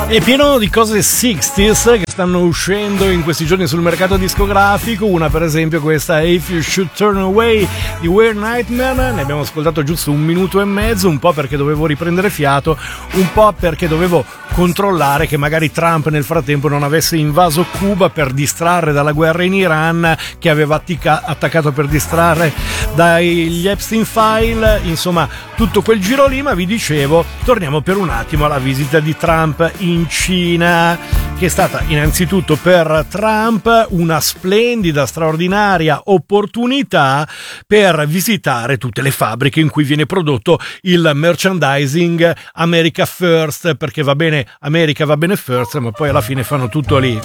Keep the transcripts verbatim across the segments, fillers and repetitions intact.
È pieno di cose sessanta che stanno uscendo in questi giorni sul mercato discografico. Una per esempio questa If You Should Turn Away di Weird Nightmare. Ne abbiamo ascoltato giusto un minuto e mezzo, un po' perché dovevo riprendere fiato, un po' perché dovevo controllare che magari Trump nel frattempo non avesse invaso Cuba per distrarre dalla guerra in Iran, che aveva attica- attaccato per distrarre dagli Epstein File, insomma tutto quel giro lì. Ma vi dicevo, torniamo per un attimo alla visita di Trump in Cina, che è stata innanzitutto per Trump una splendida, straordinaria opportunità per visitare tutte le fabbriche in cui viene prodotto il merchandising America First, perché va bene America, va bene First, ma poi alla fine fanno tutto lì.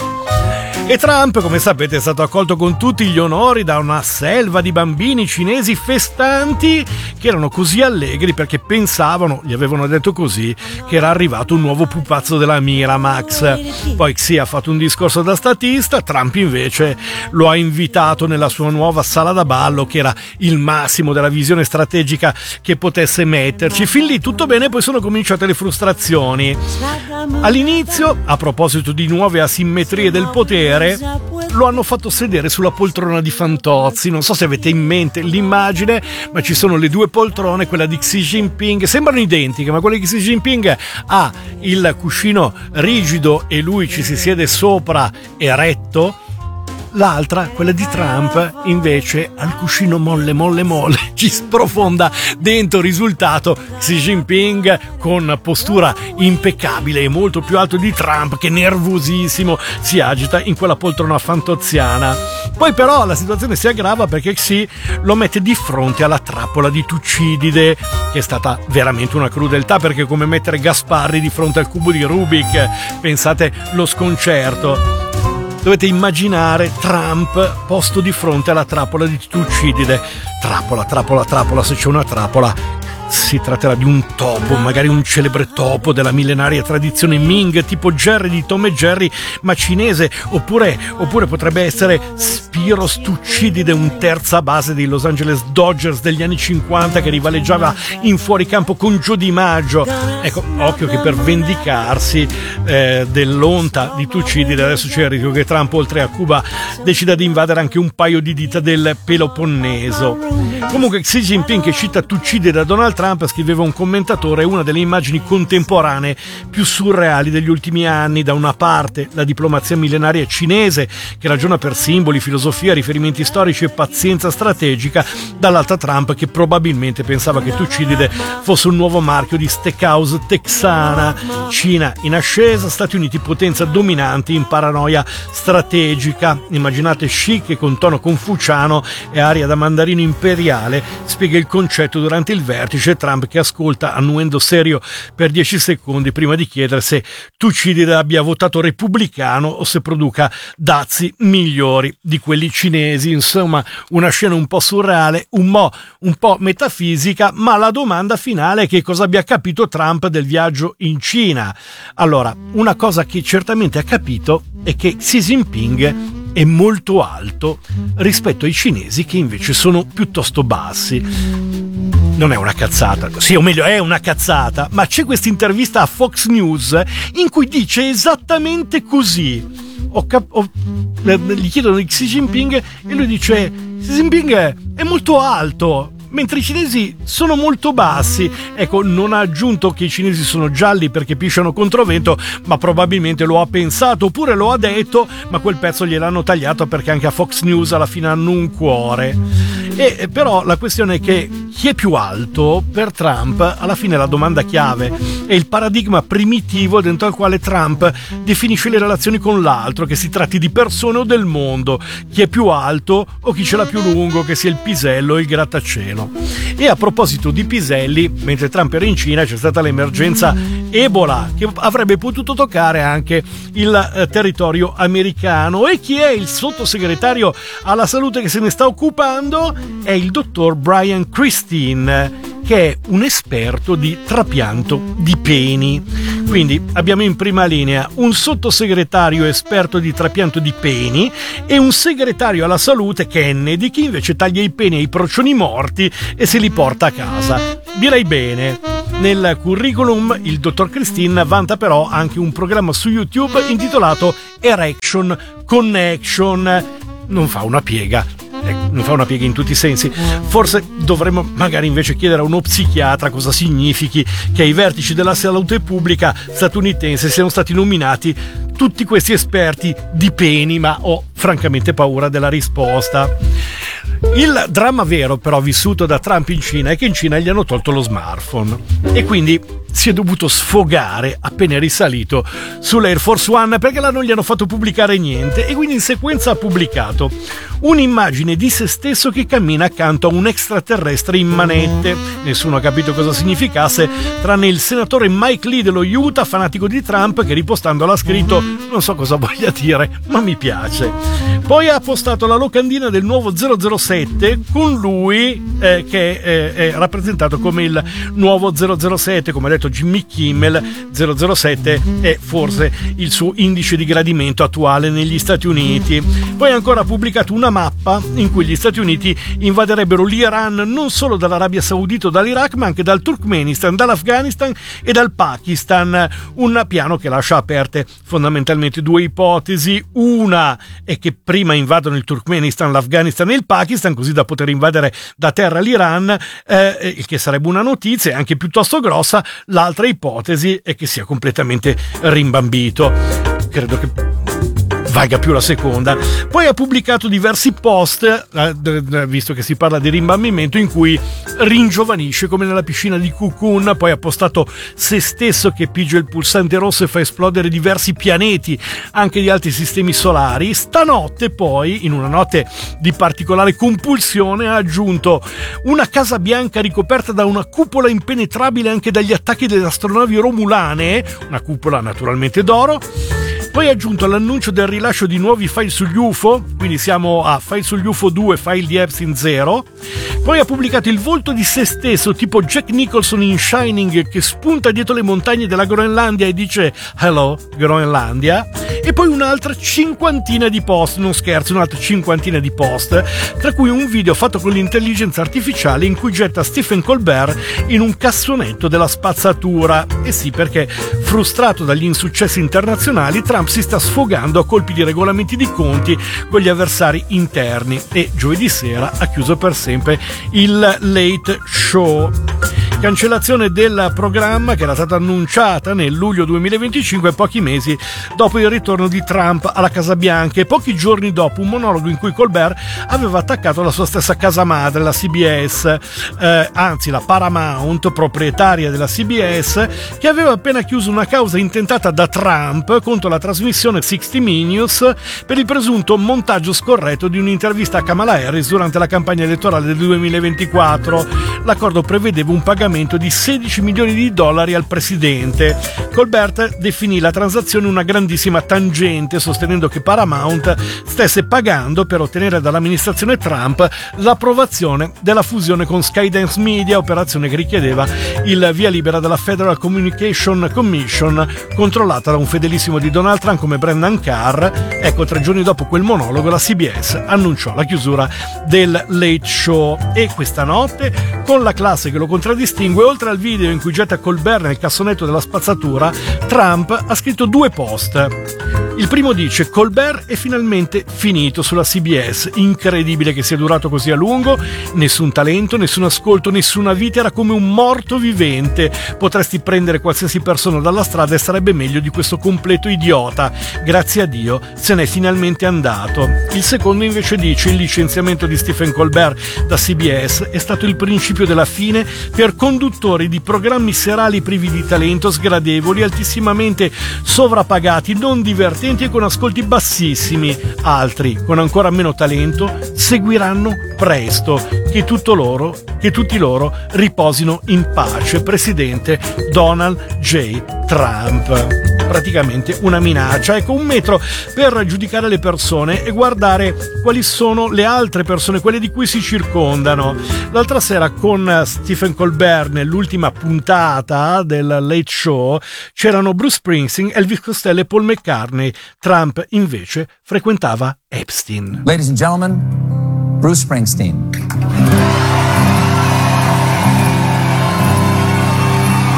E Trump, come sapete, è stato accolto con tutti gli onori da una selva di bambini cinesi festanti che erano così allegri perché pensavano, gli avevano detto così, che era arrivato un nuovo pupazzo della Miramax. Poi Xi ha fatto un discorso da statista, Trump invece lo ha invitato nella sua nuova sala da ballo, che era il massimo della visione strategica che potesse metterci. Fin lì tutto bene, poi sono cominciate le frustrazioni. All'inizio, a proposito di nuove asimmetrie del potere, lo hanno fatto sedere sulla poltrona di Fantozzi. Non so se avete in mente l'immagine, ma ci sono le due poltrone, quella di Xi Jinping, sembrano identiche, ma quella di Xi Jinping ha il cuscino rigido e lui ci si siede sopra eretto. L'altra, quella di Trump, invece ha il cuscino molle molle molle, ci sprofonda dentro. Risultato, Xi Jinping con postura impeccabile e molto più alto di Trump, che nervosissimo si agita in quella poltrona fantoziana. Poi però la situazione si aggrava perché Xi lo mette di fronte alla trappola di Tucidide, che è stata veramente una crudeltà, perché è come mettere Gasparri di fronte al cubo di Rubik. Pensate lo sconcerto. Dovete immaginare Trump posto di fronte alla trappola di Tucidide. Trappola, trappola, trappola, se c'è una trappola si tratterà di un topo, magari un celebre topo della millenaria tradizione Ming, tipo Jerry di Tom e Jerry, ma cinese, oppure, oppure potrebbe essere Spiros Tucidide, un terza base dei Los Angeles Dodgers degli anni cinquanta che rivaleggiava in fuoricampo con Joe DiMaggio. Ecco, occhio che per vendicarsi eh, dell'onta di Tucidide adesso c'è il rischio che Trump, oltre a Cuba, decida di invadere anche un paio di dita del Peloponneso. Comunque Xi Jinping, che cita Tucidide da Donald Trump, scriveva un commentatore, una delle immagini contemporanee più surreali degli ultimi anni. Da una parte la diplomazia millenaria cinese che ragiona per simboli, filosofia, riferimenti storici e pazienza strategica, dall'altra Trump che probabilmente pensava che Tucidide fosse un nuovo marchio di steakhouse texana. Cina in ascesa, Stati Uniti potenza dominante in paranoia strategica. Immaginate Xi che con tono confuciano e aria da mandarino imperiale spiega il concetto durante il vertice, Trump che ascolta annuendo serio per dieci secondi prima di chiedere se Tucidide abbia votato repubblicano o se produca dazi migliori di quelli cinesi. Insomma, una scena un po' surreale, un po', un po' metafisica, ma la domanda finale è che cosa abbia capito Trump del viaggio in Cina. Allora, una cosa che certamente ha capito è che Xi Jinping è molto alto rispetto ai cinesi, che invece sono piuttosto bassi. Non è una cazzata, sì, o meglio è una cazzata, ma c'è questa intervista a Fox News in cui dice esattamente così. Ho cap- ho, gli chiedono di Xi Jinping e lui dice: Xi Jinping è molto alto, mentre i cinesi sono molto bassi. Ecco, non ha aggiunto che i cinesi sono gialli perché pisciano controvento, ma probabilmente lo ha pensato, oppure lo ha detto, ma quel pezzo gliel'hanno tagliato perché anche a Fox News alla fine hanno un cuore. E però la questione è che chi è più alto per Trump, alla fine la domanda chiave è il paradigma primitivo dentro al quale Trump definisce le relazioni con l'altro, che si tratti di persone o del mondo, chi è più alto o chi ce l'ha più lungo, che sia il pisello o il grattacielo. E a proposito di piselli, mentre Trump era in Cina c'è stata l'emergenza Ebola, che avrebbe potuto toccare anche il eh, territorio americano. E chi è il sottosegretario alla salute che se ne sta occupando? È il dottor Brian Christine, che è un esperto di trapianto di peni. Quindi abbiamo in prima linea un sottosegretario esperto di trapianto di peni e un segretario alla salute, Kennedy, che invece taglia i peni ai procioni morti e se li porta a casa. Direi bene. Nel curriculum il dottor Christine vanta però anche un programma su YouTube intitolato Erection Connection. Non fa una piega. Non fa una piega in tutti i sensi. Forse dovremmo magari invece chiedere a uno psichiatra cosa significhi che ai vertici della salute pubblica statunitense siano stati nominati tutti questi esperti di peni, ma ho francamente paura della risposta. Il dramma vero però vissuto da Trump in Cina è che in Cina gli hanno tolto lo smartphone e quindi si è dovuto sfogare appena è risalito sull'Air Force One perché là non gli hanno fatto pubblicare niente, e quindi in sequenza ha pubblicato un'immagine di se stesso che cammina accanto a un extraterrestre in manette. Nessuno ha capito cosa significasse tranne il senatore Mike Lee dello Utah, fanatico di Trump, che ripostandola ha scritto non so cosa voglia dire ma mi piace. Poi ha postato la locandina del nuovo zero zero sette con lui eh, che eh, è rappresentato come il nuovo zero zero sette, come ha detto Jimmy Kimmel. zero zero sette è forse il suo indice di gradimento attuale negli Stati Uniti. Poi ha ancora pubblicato una mappa in cui gli Stati Uniti invaderebbero l'Iran non solo dall'Arabia Saudita o dall'Iraq, ma anche dal Turkmenistan, dall'Afghanistan e dal Pakistan. Un piano che lascia aperte fondamentalmente due ipotesi. Una è che prima invadono il Turkmenistan, l'Afghanistan e il Pakistan, così da poter invadere da terra l'Iran, eh, il che sarebbe una notizia anche piuttosto grossa. L'altra ipotesi è che sia completamente rimbambito. Credo che valga più la seconda. Poi ha pubblicato diversi post, eh, visto che si parla di rimbambimento, in cui ringiovanisce come nella piscina di Cocoon. Poi ha postato se stesso che pigia il pulsante rosso e fa esplodere diversi pianeti, anche di altri sistemi solari. Stanotte poi, in una notte di particolare compulsione, ha aggiunto una Casa Bianca ricoperta da una cupola impenetrabile anche dagli attacchi delle astronavi romulane, una cupola naturalmente d'oro. Poi ha aggiunto l'annuncio del rilascio di nuovi file sugli U F O, quindi siamo a file sugli U F O due, file di Epstein zero. Poi ha pubblicato il volto di se stesso tipo Jack Nicholson in Shining che spunta dietro le montagne della Groenlandia e dice "Hello, Groenlandia". E poi un'altra cinquantina di post, non scherzo, un'altra cinquantina di post, tra cui un video fatto con l'intelligenza artificiale in cui getta Stephen Colbert in un cassonetto della spazzatura. E sì, perché frustrato dagli insuccessi internazionali, Trump si sta sfogando a colpi di regolamenti di conti con gli avversari interni e giovedì sera ha chiuso per sempre il Late Show. Cancellazione del programma che era stata annunciata nel luglio duemilaventicinque, pochi mesi dopo il ritorno di Trump alla Casa Bianca e pochi giorni dopo un monologo in cui Colbert aveva attaccato la sua stessa casa madre, la C B S, eh, anzi la Paramount, proprietaria della C B S, che aveva appena chiuso una causa intentata da Trump contro la trasmissione sessanta Minutes per il presunto montaggio scorretto di un'intervista a Kamala Harris durante la campagna elettorale del duemilaventiquattro. L'accordo prevedeva un pagamento di sedici milioni di dollari al presidente. Colbert definì la transazione una grandissima tangente, sostenendo che Paramount stesse pagando per ottenere dall'amministrazione Trump l'approvazione della fusione con Skydance Media, operazione che richiedeva il via libera della Federal Communication Commission, controllata da un fedelissimo di Donald Trump come Brendan Carr. Ecco, tre giorni dopo quel monologo la C B S annunciò la chiusura del Late Show e questa notte, con la classe che lo contraddistingue, oltre al video in cui getta Colbert nel cassonetto della spazzatura, Trump ha scritto due post. Il primo dice: Colbert è finalmente finito sulla C B S, incredibile che sia durato così a lungo, nessun talento, nessun ascolto, nessuna vita, era come un morto vivente, potresti prendere qualsiasi persona dalla strada e sarebbe meglio di questo completo idiota, grazie a Dio se n'è finalmente andato. Il secondo invece dice: il licenziamento di Stephen Colbert da C B S è stato il principio della fine per conduttori di programmi serali privi di talento, sgradevoli, altissimamente sovrappagati, non divertenti e con ascolti bassissimi. Altri, con ancora meno talento, seguiranno presto. Che tutto loro, che tutti loro riposino in pace. Presidente Donald J. Trump. Praticamente una minaccia. Ecco, un metro per giudicare le persone e guardare quali sono le altre persone, quelle di cui si circondano. L'altra sera con Stephen Colbert, nell'ultima puntata del Late Show, c'erano Bruce Springsteen, Elvis Costello e Paul McCartney. Trump invece frequentava Epstein. Ladies and gentlemen, Bruce Springsteen.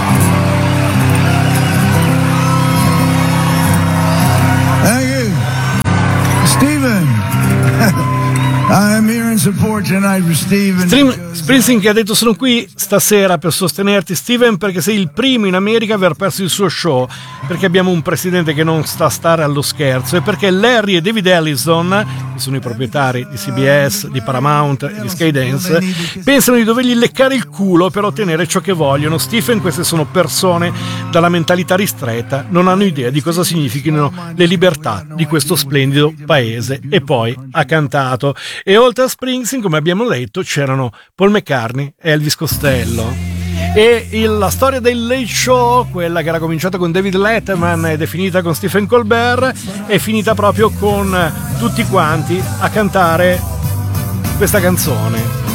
tonight for Steven. Stream, Springsteen che ha detto: sono qui stasera per sostenerti, Steven, perché sei il primo in America a aver perso il suo show, perché abbiamo un presidente che non sta a stare allo scherzo e perché Larry e David Ellison, che sono i proprietari di C B S, di Paramount e di Skydance, pensano di dovergli leccare il culo per ottenere ciò che vogliono. Stephen, queste sono persone dalla mentalità ristretta, non hanno idea di cosa significhino le libertà di questo splendido paese. E poi ha cantato. E oltre a Springsteen, come abbiamo detto, c'erano Paul McCartney e Elvis Costello. E il, la storia del Late Show, quella che era cominciata con David Letterman ed è finita con Stephen Colbert, è finita proprio con tutti quanti a cantare questa canzone.